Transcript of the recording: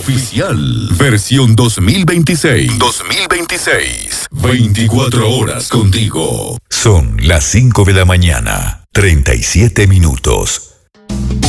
Oficial. Versión 2026. 2026. 24 horas contigo. Son las 5 de la mañana. 37 minutos.